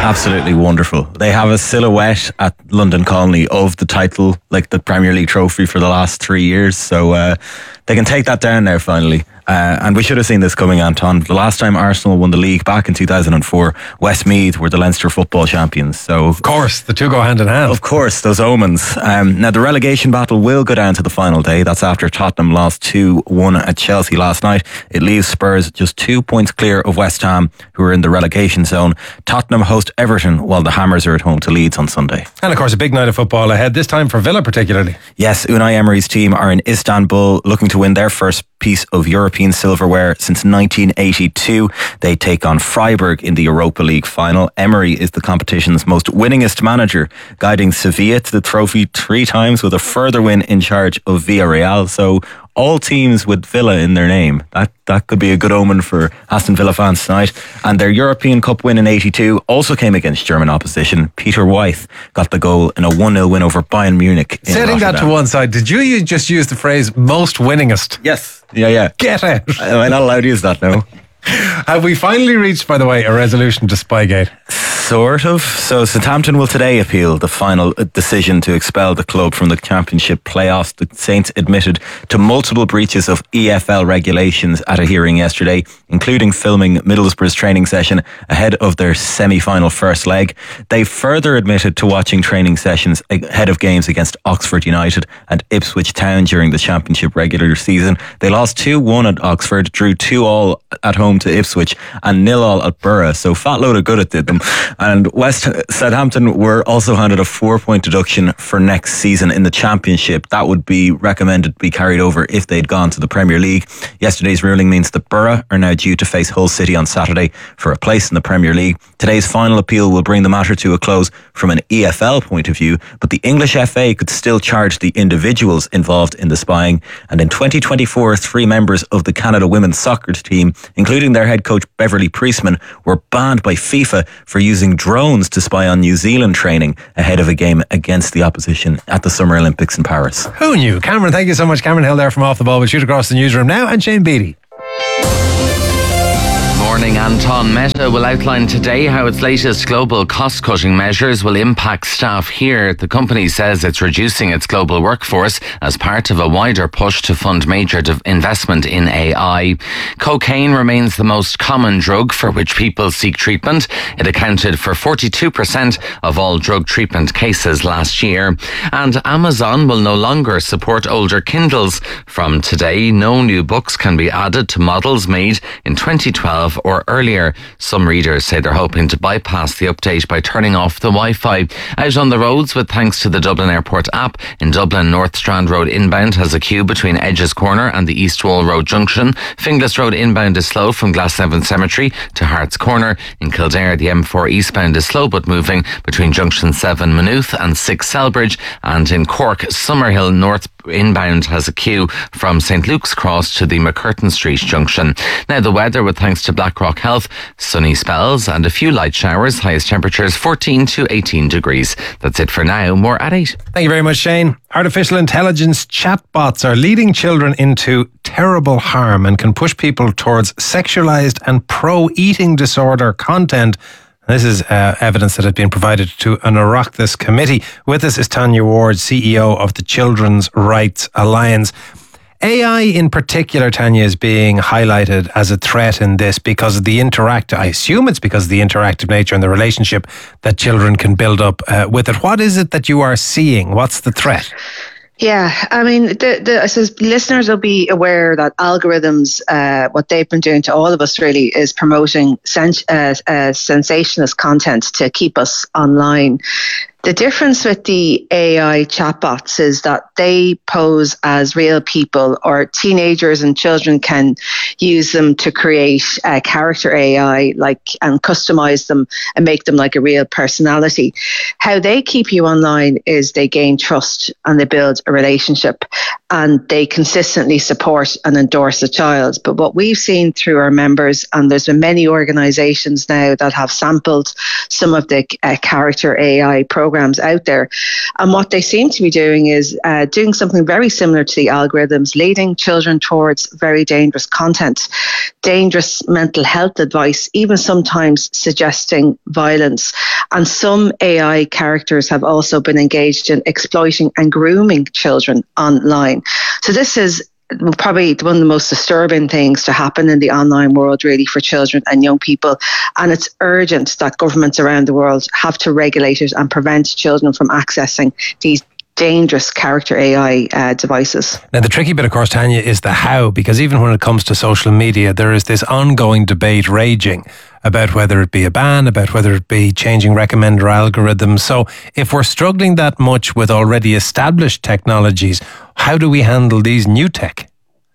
Absolutely wonderful. They have a silhouette at London Colney of the title, like the Premier League trophy for the last 3 years. So they can take that down now finally. And we should have seen this coming, Anton. The last time Arsenal won the league back in 2004, Westmeath were the Leinster football champions. So of course, the two go hand in hand. Of course, those omens. Now the relegation battle will go down to the final day. That's after Tottenham lost 2-1 at Chelsea last night. It leaves Spurs just 2 points clear of West Ham, who are in the relegation zone. Tottenham host Everton, while the Hammers are at home to Leeds on Sunday. And of course, a big night of football ahead, this time for Villa particularly. Yes, Unai Emery's team are in Istanbul, looking to win their first piece of European silverware since 1982. They take on Freiburg in the Europa League final. Emery is the competition's most winningest manager, guiding Sevilla to the trophy 3 times with a further win in charge of Villarreal. So all teams with Villa in their name. That could be a good omen for Aston Villa fans tonight. And their European Cup win in 82 also came against German opposition. Peter Wyth got the goal in a 1-0 win over Bayern Munich. Setting that to one side, did you just use the phrase most winningest? Yes. Yeah. Get out. Am I not allowed to use that now? Have we finally reached, by the way, a resolution to Spygate? Sort of. So Southampton will today appeal the final decision to expel the club from the Championship playoffs. The Saints admitted to multiple breaches of EFL regulations at a hearing yesterday, including filming Middlesbrough's training session ahead of their semi-final first leg. They further admitted to watching training sessions ahead of games against Oxford United and Ipswich Town during the Championship regular season. They lost 2-1 at Oxford, drew 2-2 at home to Ipswich and 0-0 at Borough. So fat load of good it did them. And Southampton were also handed a 4-point deduction for next season in the Championship. That would be recommended to be carried over if they'd gone to the Premier League. Yesterday's ruling means that Borough are now due to face Hull City on Saturday for a place in the Premier League. Today's final appeal will bring the matter to a close from an EFL point of view, but the English FA could still charge the individuals involved in the spying. And in 2024, 3 members of the Canada women's soccer team, including their head coach Beverly Priestman, were banned by FIFA for using drones to spy on New Zealand training ahead of a game against the opposition at the Summer Olympics in Paris. Who knew? Cameron, thank you so much. Cameron Hill there from Off the Ball. We'll shoot across the newsroom now, and Shane Beattie. Morning, Anton. Meta will outline today how its latest global cost-cutting measures will impact staff here. The company says it's reducing its global workforce as part of a wider push to fund major investment in AI. Cocaine remains the most common drug for which people seek treatment. It accounted for 42% of all drug treatment cases last year. And Amazon will no longer support older Kindles. From today, no new books can be added to models made in 2012 or earlier. Some readers say they're hoping to bypass the update by turning off the Wi-Fi. Out on the roads with thanks to the Dublin Airport app. In Dublin, North Strand Road inbound has a queue between Edges Corner and the East Wall Road junction. Finglas Road inbound is slow from Glasnevin Cemetery to Hart's Corner. In Kildare, the M4 eastbound is slow but moving between junction 7 Maynooth and 6 Selbridge. And in Cork, Summerhill North inbound has a queue from St Luke's Cross to the McCurtain Street junction. Now the weather with thanks to Blackrock Health, sunny spells and a few light showers, highest temperatures 14 to 18 degrees. That's it for now, more at 8. Thank you very much, Shane. Artificial intelligence chatbots are leading children into terrible harm and can push people towards sexualized and pro-eating disorder content. This is evidence that has been provided to an Oireachtas committee. With us is Tanya Ward, CEO of the Children's Rights Alliance. AI in particular, Tanya, is being highlighted as a threat in this because of the I assume it's because of the interactive nature and the relationship that children can build up with it. What is it that you are seeing? What's the threat? Yeah, I mean, I suppose listeners will be aware that algorithms, what they've been doing to all of us really is promoting sensationalist content to keep us online. The difference with the AI chatbots is that they pose as real people, or teenagers and children can use them to create a character AI, and customize them and make them like a real personality. How they keep you online is they gain trust and they build a relationship and they consistently support and endorse a child. But what we've seen through our members, and there's been many organisations now that have sampled some of the character AI programs programs out there. And what they seem to be doing is doing something very similar to the algorithms, leading children towards very dangerous content, dangerous mental health advice, even sometimes suggesting violence. And some AI characters have also been engaged in exploiting and grooming children online. So this is probably one of the most disturbing things to happen in the online world, really, for children and young people. And it's urgent that governments around the world have to regulate it and prevent children from accessing these dangerous character AI devices. Now, the tricky bit, of course, Tanya, is the how, because even when it comes to social media, there is this ongoing debate raging about whether it be a ban, about whether it be changing recommender algorithms. So if we're struggling that much with already established technologies, how do we handle these new tech?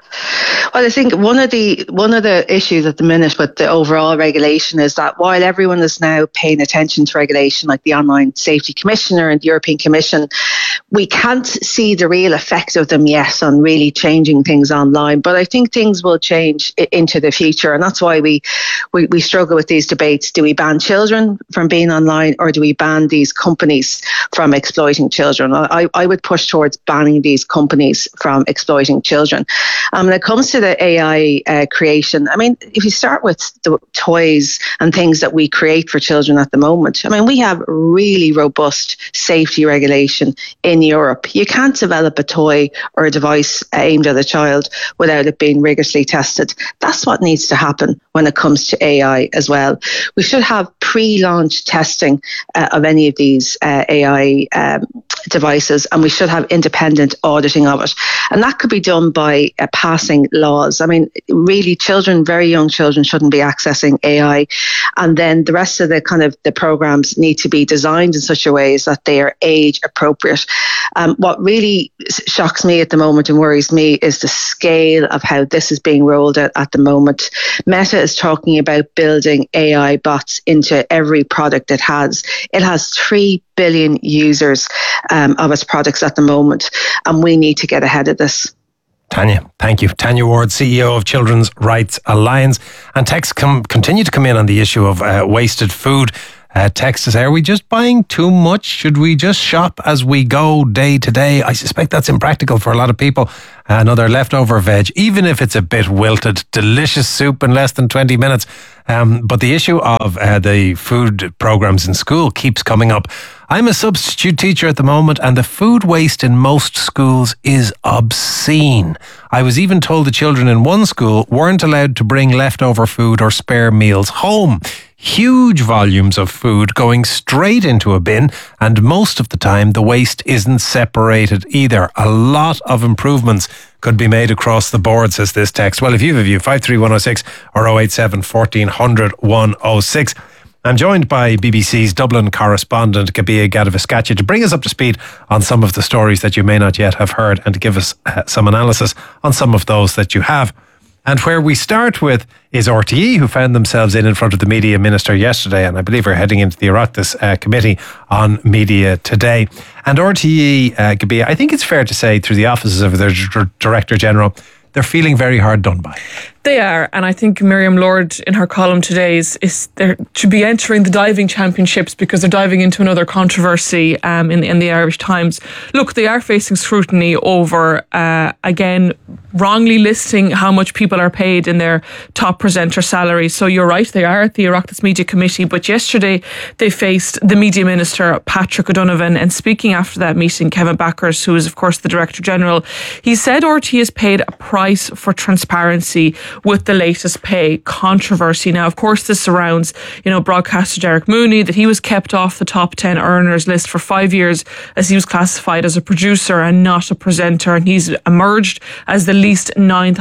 Well, I think one of the issues at the minute with the overall regulation is that while everyone is now paying attention to regulation, like the Online Safety Commissioner and the European Commission, we can't see the real effect of them yet on really changing things online. But I think things will change into the future, and that's why we struggle with these debates. Do we ban children from being online, or do we ban these companies from exploiting children? I would push towards banning these companies from exploiting children. When it comes to the AI creation, I mean, if you start with the toys and things that we create for children at the moment, I mean, we have really robust safety regulation in Europe. You can't develop a toy or a device aimed at a child without it being rigorously tested. That's what needs to happen when it comes to AI as well. We should have pre-launch testing of any of these AI devices, and we should have independent auditing of it. And that could be done by passing laws. I mean, really, children, very young children, shouldn't be accessing AI. And then the rest of the programs need to be designed in such a way as that they are age appropriate. What really shocks me at the moment and worries me is the scale of how this is being rolled out at the moment. Meta is talking about building AI bots into every product it has. It has 3 billion users of its products at the moment, and we need to get ahead of this. Tanya, thank you. Tanya Ward, CEO of Children's Rights Alliance. And texts continue to come in on the issue of wasted food. Text is, are we just buying too much? Should we just shop as we go day to day? I suspect that's impractical for a lot of people. Another leftover veg, even if it's a bit wilted, delicious soup in less than 20 minutes. But the issue of the food programs in school keeps coming up. I'm a substitute teacher at the moment, and the food waste in most schools is obscene. I was even told the children in one school weren't allowed to bring leftover food or spare meals home. Huge volumes of food going straight into a bin, and most of the time the waste isn't separated either. A lot of improvements could be made across the board, says this text. Well, if you have a view, 53106 or 087 1400 106. I'm joined by BBC's Dublin correspondent, Gabia Gadaviskatcha, to bring us up to speed on some of the stories that you may not yet have heard and to give us some analysis on some of those that you have. And where we start with is RTE, who found themselves in front of the media minister yesterday, and I believe are heading into the Oireachtas committee on media today. And RTE, Gabia, I think it's fair to say through the offices of their Director General, they're feeling very hard done by. They are, and I think Miriam Lord in her column today is there to be entering the diving championships because they're diving into another controversy in the Irish Times. Look, they are facing scrutiny over, again, wrongly listing how much people are paid in their top presenter salaries. So you're right, they are at the Oireachtas Media Committee, but yesterday they faced the Media Minister, Patrick O'Donovan, and speaking after that meeting, Kevin Backers, who is of course the Director General, he said RTE has paid a price for transparency with the latest pay controversy. Now, of course, this surrounds, broadcaster Derek Mooney, that he was kept off the top 10 earners list for 5 years as he was classified as a producer and not a presenter. And he's emerged as at least the ninth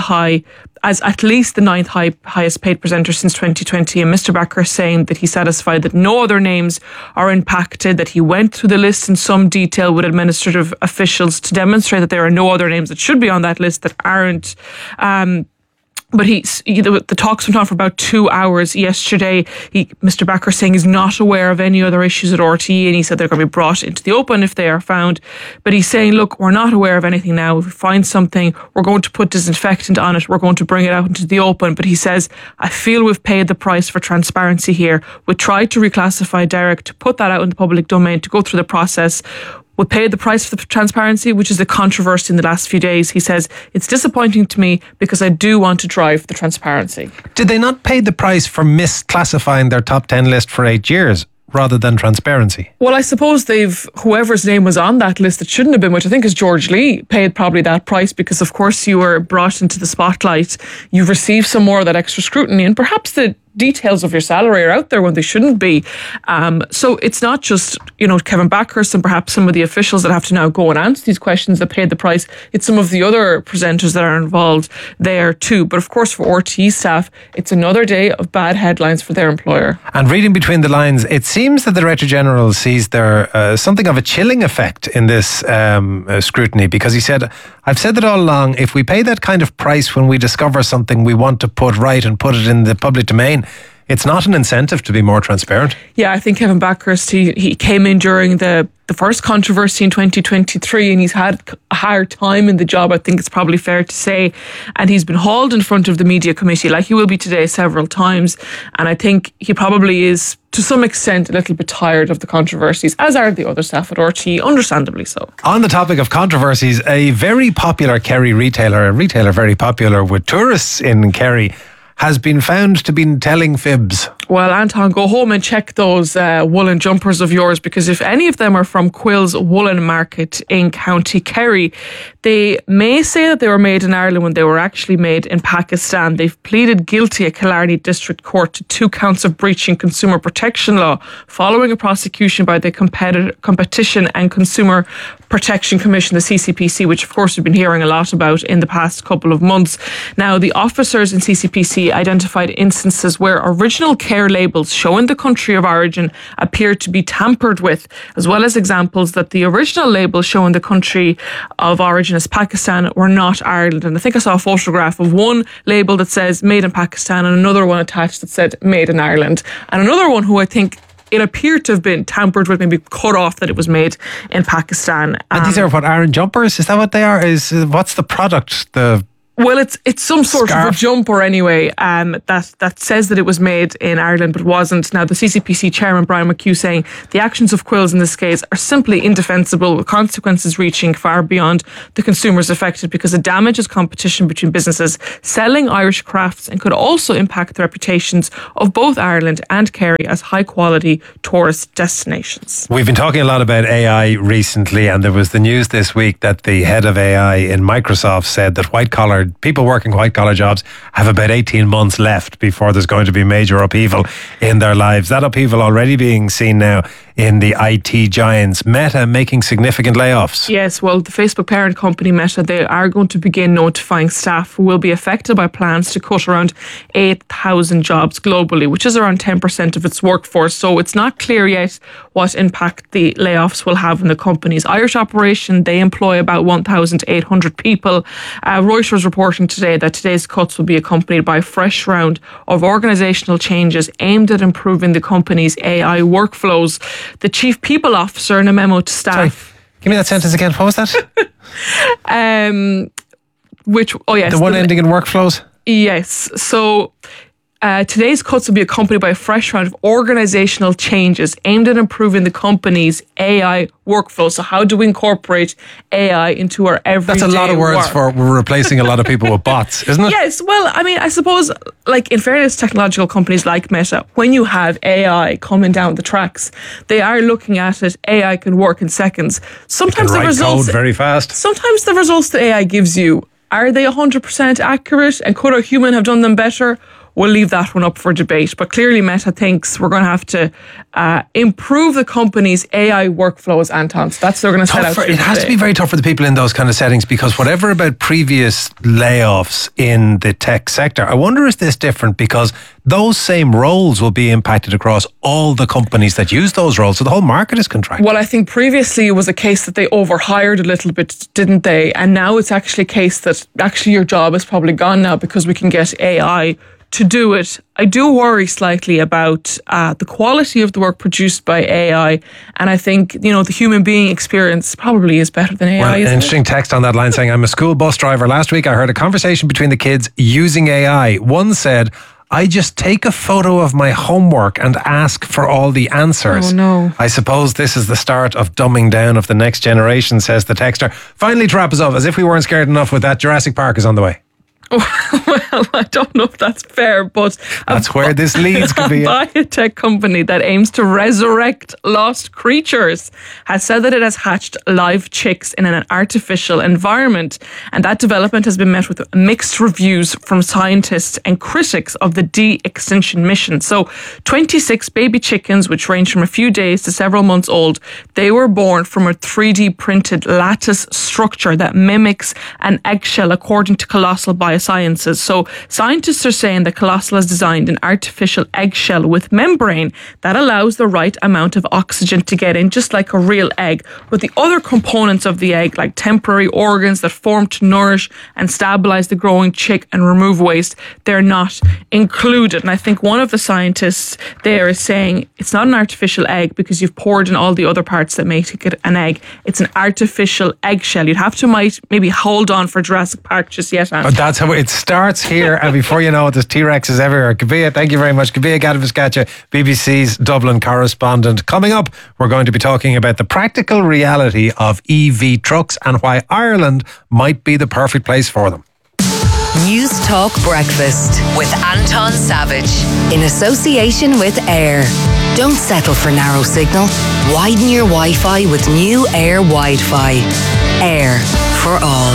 highest paid presenter since 2020. And Mr. Backer is saying that he's satisfied that no other names are impacted, that he went through the list in some detail with administrative officials to demonstrate that there are no other names that should be on that list that aren't But the talks went on for about 2 hours yesterday. Mr. Backer saying he's not aware of any other issues at RTE, and he said they're going to be brought into the open if they are found. But he's saying, look, we're not aware of anything now. If we find something, we're going to put disinfectant on it. We're going to bring it out into the open. But he says, I feel we've paid the price for transparency here. We tried to reclassify Derek, to put that out in the public domain, to go through the process. We paid the price for the transparency, which is the controversy in the last few days. He says, it's disappointing to me because I do want to drive the transparency. Did they not pay the price for misclassifying their top 10 list for 8 years rather than transparency? Well, I suppose whoever's name was on that list that shouldn't have been, which I think is George Lee, paid probably that price because, of course, you were brought into the spotlight. You've received some more of that extra scrutiny, and perhaps the details of your salary are out there when they shouldn't be. So it's not just, Kevin Backhurst and perhaps some of the officials that have to now go and answer these questions that paid the price. It's some of the other presenters that are involved there too. But of course, for RTE staff, it's another day of bad headlines for their employer. And reading between the lines, it seems that the Director General sees there something of a chilling effect in this scrutiny, because he said, I've said it all along, if we pay that kind of price when we discover something we want to put right and put it in the public domain, it's not an incentive to be more transparent. Yeah, I think Kevin Backhurst, he came in during the first controversy in 2023, and he's had a hard time in the job, I think it's probably fair to say. And he's been hauled in front of the media committee, like he will be today, several times. And I think he probably is, to some extent, a little bit tired of the controversies, as are the other staff at RTE, understandably so. On the topic of controversies, a very popular Kerry retailer, very popular with tourists in Kerry, has been found to be telling fibs. Well, Anton, go home and check those woolen jumpers of yours, because if any of them are from Quill's Woolen Market in County Kerry, they may say that they were made in Ireland when they were actually made in Pakistan. They've pleaded guilty at Killarney District Court to 2 counts of breaching consumer protection law following a prosecution by the Competition and Consumer Protection Commission, the CCPC, which of course we've been hearing a lot about in the past couple of months. Now, the officers in CCPC identified instances where original care labels showing the country of origin appeared to be tampered with, as well as examples that the original labels showing the country of origin as Pakistan were not Ireland. And I think I saw a photograph of one label that says made in Pakistan and another one attached that said made in Ireland, and another one who I think it appeared to have been tampered with, maybe cut off, that it was made in Pakistan. And these are what, Iron jumpers? Is that what they are? What's the product? Well, it's some sort of a jumper anyway, that says that it was made in Ireland but wasn't. Now, the CCPC chairman, Brian McHugh, saying the actions of Quills in this case are simply indefensible, with consequences reaching far beyond the consumers affected, because it damages competition between businesses selling Irish crafts and could also impact the reputations of both Ireland and Kerry as high-quality tourist destinations. We've been talking a lot about AI recently, and there was the news this week that the head of AI in Microsoft said that people working white-collar jobs have about 18 months left before there's going to be major upheaval in their lives. That upheaval already being seen now in the IT giants. Meta making significant layoffs. Yes, well, the Facebook parent company Meta, they are going to begin notifying staff who will be affected by plans to cut around 8,000 jobs globally, which is around 10% of its workforce. So it's not clear yet what impact the layoffs will have on the company's Irish operation. They employ about 1,800 people. Reuters reporting today that today's cuts will be accompanied by a fresh round of organisational changes aimed at improving the company's AI workflows. The chief people officer, in a memo to staff... Sorry, give me that sentence again. What was that? Yes. The one ending in workflows? Yes. So... today's cuts will be accompanied by a fresh round of organisational changes aimed at improving the company's AI workflow. So how do we incorporate AI into our everyday That's a lot of words for we're replacing a lot of people with bots, isn't it? Yes. Well, I mean, I suppose, like, in fairness, technological companies like Meta, when you have AI coming down the tracks, they are looking at it. AI can work in seconds. Sometimes the results... code very fast. Sometimes the results that AI gives you, are they 100% accurate? And could a human have done them better? we'll leave that one up for debate. But clearly Meta thinks we're going to have to improve the company's AI workflows, Anton. So that's what they're going to set out. It has to be very tough for the people in those kind of settings, because whatever about previous layoffs in the tech sector, I wonder is this different because those same roles will be impacted across all the companies that use those roles. So the whole market is contracting. Well, I think previously it was a case that they overhired a little bit, didn't they? And now it's actually a case that actually your job is probably gone now because we can get AI to do it. I do worry slightly about the quality of the work produced by AI, and I think, the human being experience probably is better than AI. Well, an interesting text on that line saying, I'm a school bus driver. Last week I heard a conversation between the kids using AI. One said, I just take a photo of my homework and ask for all the answers. Oh no. I suppose this is the start of dumbing down of the next generation, says the texter. Finally, to wrap us up, as if we weren't scared enough with that, Jurassic Park is on the way. Well, I don't know if that's fair, but that's where this leads. Could be a biotech company that aims to resurrect lost creatures has said that it has hatched live chicks in an artificial environment, and that development has been met with mixed reviews from scientists and critics of the de-extinction mission. So 26 baby chickens, which range from a few days to several months old, they were born from a 3D printed lattice structure that mimics an eggshell, according to Colossal Biosciences. So scientists are saying that Colossal has designed an artificial eggshell with membrane that allows the right amount of oxygen to get in, just like a real egg. But the other components of the egg, like temporary organs that form to nourish and stabilize the growing chick and remove waste, they're not included. And I think one of the scientists there is saying it's not an artificial egg because you've poured in all the other parts that make it an egg. It's an artificial eggshell. You'd have to maybe hold on for Jurassic Park just yet, Anne. But that's how it starts here, and before you know it, there's T-Rexes everywhere. Kabia, thank you very much. Kabia Gadaviskacha, BBC's Dublin correspondent. Coming up, we're going to be talking about the practical reality of EV trucks and why Ireland might be the perfect place for them. News Talk Breakfast with Anton Savage in association with Air. Don't settle for narrow signal. Widen your Wi-Fi with new Air Wi-Fi. Air for all.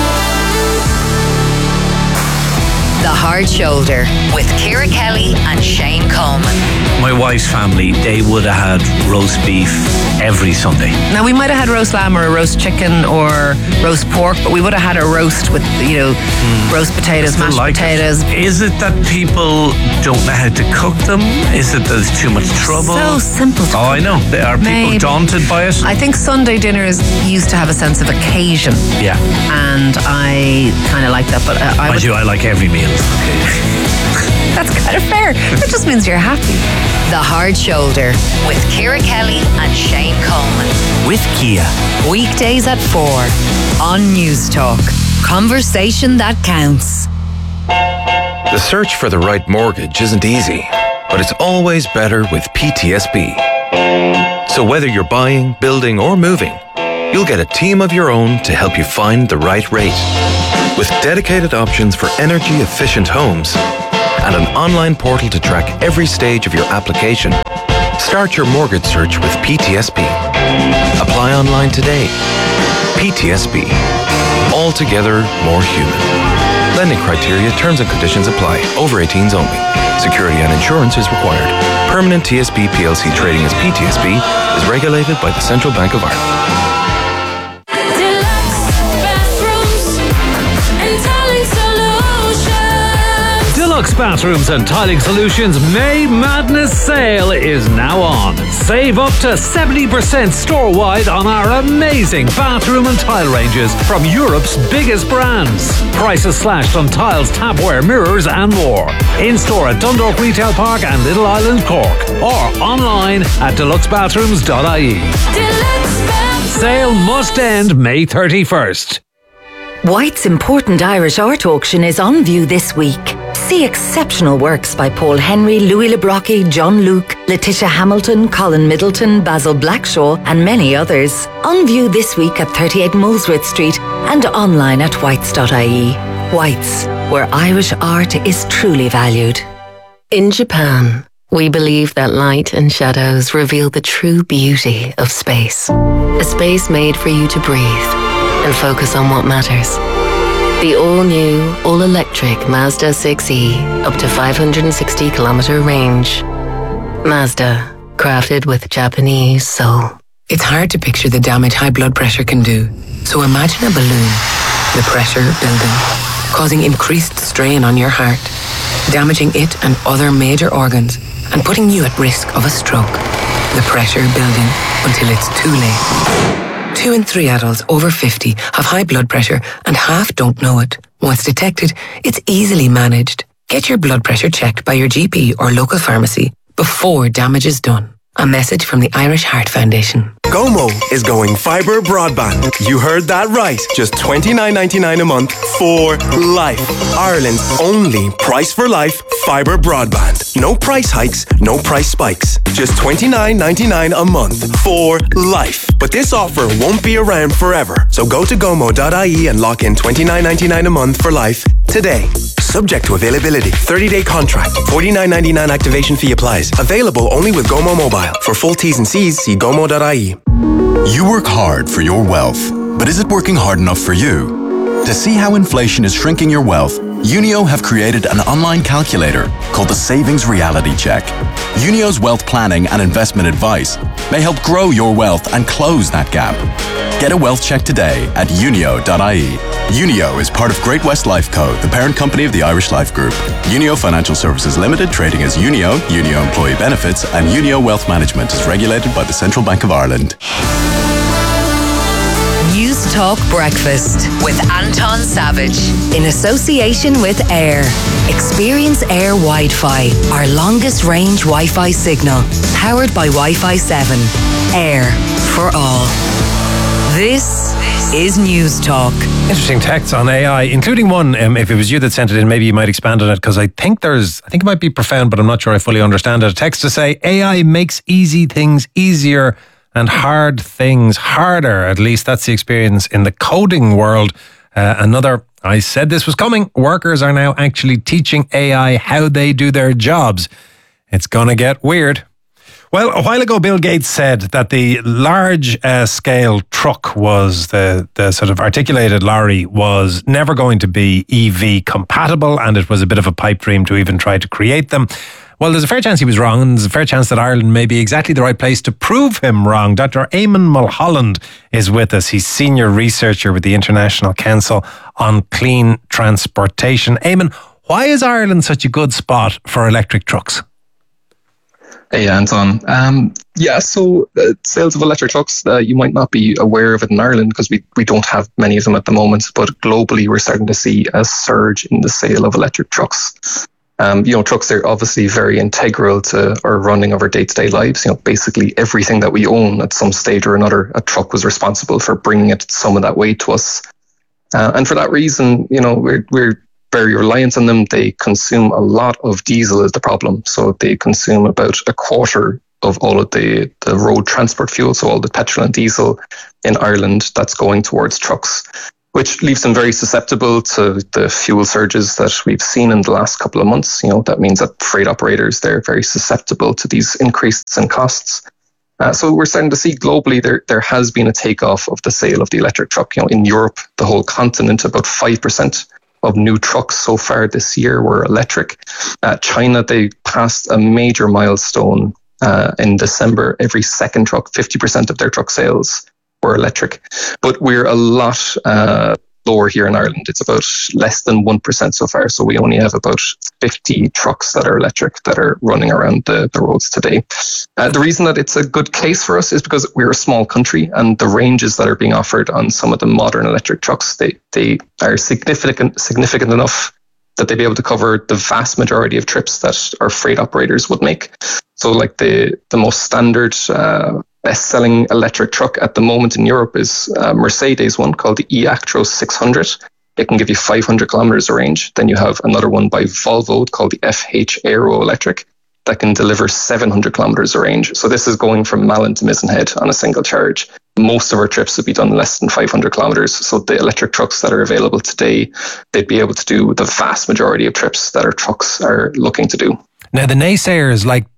The Hard Shoulder with Ciara Kelly and Shane Coleman. My wife's family, they would have had roast beef every Sunday. Now, we might have had roast lamb or a roast chicken or roast pork, but we would have had a roast with, roast potatoes, mashed potatoes. Is it that people don't know how to cook them? Is it that there's too much trouble? So simple to cook. I know. Are people daunted by it? I think Sunday dinners used to have a sense of occasion. Yeah. And I kind of like that, but I like every meal. That's kind of fair. That just means you're happy. The Hard Shoulder with Ciara Kelly and Shane Coleman. With Kia. Weekdays at 4 on News Talk. Conversation that counts. The search for the right mortgage isn't easy, but it's always better with PTSB. So whether you're buying, building, or moving, you'll get a team of your own to help you find the right rate. With dedicated options for energy-efficient homes and an online portal to track every stage of your application, start your mortgage search with PTSB. Apply online today. PTSB. Altogether more human. Lending criteria, terms and conditions apply. Over 18s only. Security and insurance is required. Permanent TSB PLC trading as PTSB is regulated by the Central Bank of Ireland. Deluxe Bathrooms and Tiling Solutions May Madness Sale is now on. Save up to 70% store-wide on our amazing bathroom and tile ranges from Europe's biggest brands. Prices slashed on tiles, tapware, mirrors and more. In-store at Dundalk Retail Park and Little Island, Cork. Or online at deluxebathrooms.ie. Sale must end May 31st. White's important Irish art auction is on view this week. See exceptional works by Paul Henry, Louis Le Brocq, John Luke, Letitia Hamilton, Colin Middleton, Basil Blackshaw and many others. On view this week at 38 Molesworth Street and online at whites.ie. Whites, where Irish art is truly valued. In Japan, we believe that light and shadows reveal the true beauty of space. A space made for you to breathe and focus on what matters. The all-new, all-electric Mazda 6e, up to 560 kilometre range. Mazda, crafted with Japanese soul. It's hard to picture the damage high blood pressure can do. So imagine a balloon, the pressure building, causing increased strain on your heart, damaging it and other major organs, and putting you at risk of a stroke. The pressure building until it's too late. 2 in 3 adults over 50 have high blood pressure and half don't know it. Once detected, it's easily managed. Get your blood pressure checked by your GP or local pharmacy before damage is done. A message from the Irish Heart Foundation. Gomo is going fibre broadband. You heard that right. Just $29.99 a month for life. Ireland's only price for life fibre broadband. No price hikes, no price spikes. Just $29.99 a month for life. But this offer won't be around forever. So go to gomo.ie and lock in $29.99 a month for life today. Subject to availability. 30-day contract. $49.99 activation fee applies. Available only with Gomo Mobile. For full T's and C's, see gomo.ie. You work hard for your wealth, but is it working hard enough for you? To see how inflation is shrinking your wealth, Unio have created an online calculator called the Savings Reality Check. Unio's wealth planning and investment advice may help grow your wealth and close that gap. Get a wealth check today at unio.ie. Unio is part of Great-West Lifeco, the parent company of the Irish Life Group. Unio Financial Services Limited, trading as Unio, Unio Employee Benefits, and Unio Wealth Management is regulated by the Central Bank of Ireland. News Talk Breakfast with Anton Savage in association with Air. Experience Air Wi-Fi, our longest range Wi-Fi signal, powered by Wi-Fi 7. Air for all. This is News Talk. Interesting texts on AI, including one, if it was you that sent it in, maybe you might expand on it, because I think it might be profound, but I'm not sure I fully understand it. A text to say, AI makes easy things easier and hard things harder. At least that's the experience in the coding world. Another, I said this was coming. Workers are now actually teaching AI how they do their jobs. It's going to get weird. Well, a while ago, Bill Gates said that the large scale truck was the sort of articulated lorry was never going to be EV compatible, and it was a bit of a pipe dream to even try to create them. Well, there's a fair chance he was wrong, and there's a fair chance that Ireland may be exactly the right place to prove him wrong. Dr. Eamon Mulholland is with us. He's senior researcher with the International Council on Clean Transportation. Eamon, why is Ireland such a good spot for electric trucks? Hey, Anton. So sales of electric trucks, you might not be aware of it in Ireland because we don't have many of them at the moment, but globally we're starting to see a surge in the sale of electric trucks. Trucks are obviously very integral to our running of our day-to-day lives. Basically everything that we own at some stage or another, a truck was responsible for bringing it some of that way to us. And for that reason, we're very reliant on them. They consume a lot of diesel is the problem. So they consume about a quarter of all of the road transport fuel. So all the petrol and diesel in Ireland that's going towards trucks, which leaves them very susceptible to the fuel surges that we've seen in the last couple of months. That means that freight operators, they're very susceptible to these increases in costs. So we're starting to see globally there has been a takeoff of the sale of the electric truck. In Europe, the whole continent, about 5% of new trucks so far this year were electric. China, they passed a major milestone in December. Every second truck, 50% of their truck sales were electric. But we're a lot lower here in Ireland. It's about less than 1% so far. So we only have about 50 trucks that are electric that are running around the roads today. The reason that it's a good case for us is because we're a small country, and the ranges that are being offered on some of the modern electric trucks, they are significant enough that they'd be able to cover the vast majority of trips that our freight operators would make. So like the most standard best-selling electric truck at the moment in Europe is a Mercedes one called the e-Actros 600. It can give you 500 kilometers of range. Then you have another one by Volvo called the FH Aero Electric that can deliver 700 kilometers of range. So this is going from Malin to Misenhead on a single charge. Most of our trips would be done less than 500 kilometers. So the electric trucks that are available today, they'd be able to do the vast majority of trips that our trucks are looking to do. Now, the naysayers like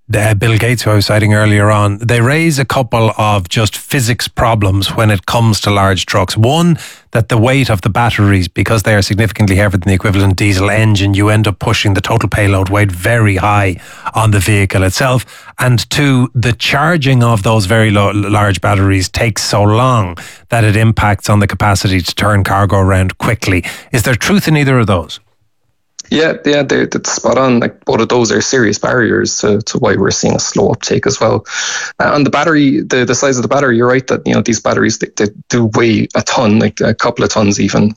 Bill Gates, who I was citing earlier on, they raise a couple of just physics problems when it comes to large trucks. One, that the weight of the batteries, because they are significantly heavier than the equivalent diesel engine, you end up pushing the total payload weight very high on the vehicle itself. And two, the charging of those very large batteries takes so long that it impacts on the capacity to turn cargo around quickly. Is there truth in either of those? Yeah, that's spot on. Like, both of those are serious barriers to why we're seeing a slow uptake as well. On the battery, the size of the battery, you're right that these batteries they do weigh a ton, like a couple of tons even.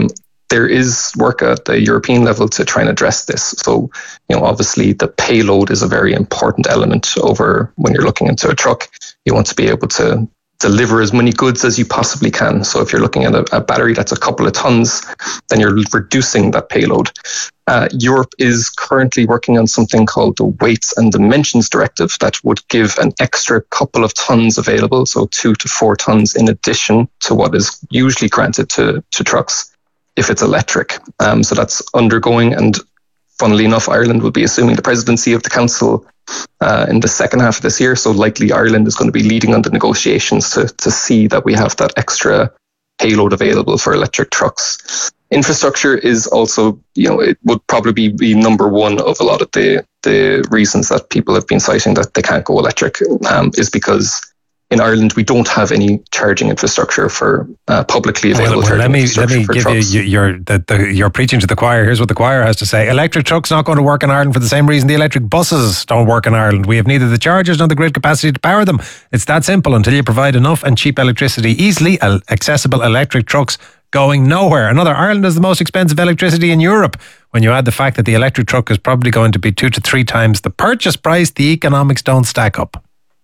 There is work at the European level to try and address this. So, obviously the payload is a very important element over when you're looking into a truck. You want to be able to deliver as many goods as you possibly can. So if you're looking at a battery that's a couple of tons, then you're reducing that payload. Europe is currently working on something called the Weights and Dimensions Directive that would give an extra couple of tons available, so 2 to 4 tons in addition to what is usually granted to trucks if it's electric. So that's undergoing, and funnily enough, Ireland will be assuming the presidency of the council in the second half of this year. So likely Ireland is going to be leading on the negotiations to see that we have that extra payload available for electric trucks. Infrastructure is also, it would probably be number one of a lot of the reasons that people have been citing that they can't go electric, is because in Ireland we don't have any charging infrastructure for publicly available charging infrastructure for trucks. You're preaching to the choir. Here's what the choir has to say. Electric trucks not going to work in Ireland for the same reason the electric buses don't work in Ireland. We have neither the chargers nor the grid capacity to power them. It's that simple. Until you provide enough and cheap electricity, easily accessible electric trucks going nowhere. Ireland has the most expensive electricity in Europe. When you add the fact that the electric truck is probably going to be 2 to 3 times the purchase price, the economics don't stack up.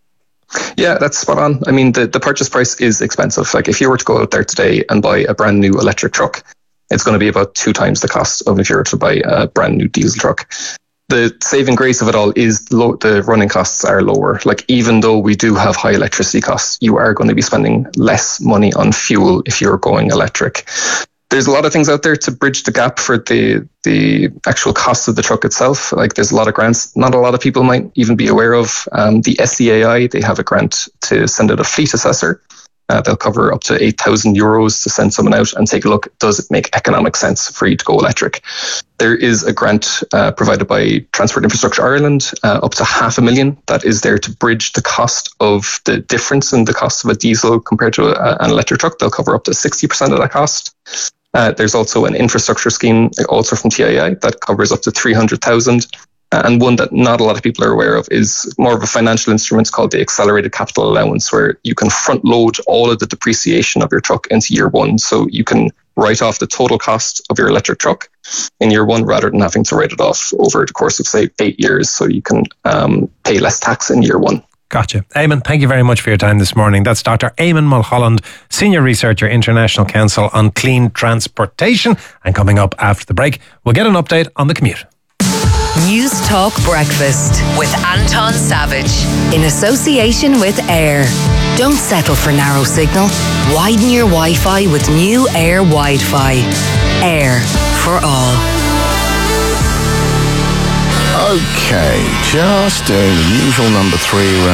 Yeah, that's spot on. I mean, the purchase price is expensive. Like, if you were to go out there today and buy a brand new electric truck, it's going to be about 2 times the cost of if you were to buy a brand new diesel truck. The saving grace of it all is the running costs are lower. Like, even though we do have high electricity costs, you are going to be spending less money on fuel if you're going electric. There's a lot of things out there to bridge the gap for the actual cost of the truck itself. Like, there's a lot of grants not a lot of people might even be aware of. The SEAI, they have a grant to send out a fleet assessor. They'll cover up to €8,000 to send someone out and take a look. Does it make economic sense for you to go electric? There is a grant provided by Transport Infrastructure Ireland, up to $500,000, that is there to bridge the cost of the difference in the cost of a diesel compared to an electric truck. They'll cover up to 60% of that cost. There's also an infrastructure scheme, also from TII, that covers up to $300,000. And one that not a lot of people are aware of is more of a financial instrument called the Accelerated Capital Allowance, where you can front load all of the depreciation of your truck into year one. So you can write off the total cost of your electric truck in year one rather than having to write it off over the course of, say, 8 years. So you can pay less tax in year one. Gotcha. Eamon, thank you very much for your time this morning. That's Dr. Eamon Mulholland, Senior Researcher, International Council on Clean Transportation. And coming up after the break, we'll get an update on the commute. News Talk Breakfast with Anton Savage in association with Air. Don't settle for narrow signal. Widen your Wi-Fi with new Air Wi-Fi. Air for all. Okay, just doing the usual number 3